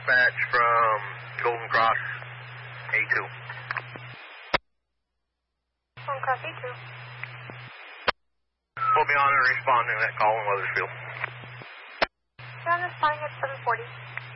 dispatch from Golden Cross A2. Golden Cross A2. We'll be on and responding to that call in Weathersfield. You're on this flying at 740.